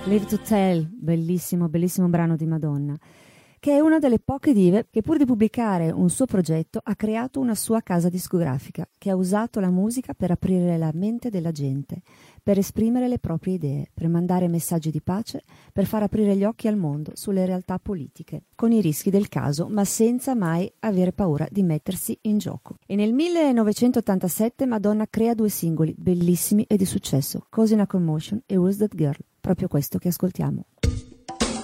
Live to Tell, bellissimo, bellissimo brano di Madonna, che è una delle poche dive che pur di pubblicare un suo progetto ha creato una sua casa discografica, che ha usato la musica per aprire la mente della gente, per esprimere le proprie idee, per mandare messaggi di pace, per far aprire gli occhi al mondo sulle realtà politiche, con i rischi del caso, ma senza mai avere paura di mettersi in gioco. E nel 1987 Madonna crea 2 singoli bellissimi e di successo, Causing a Commotion e Who's That Girl, proprio questo che ascoltiamo.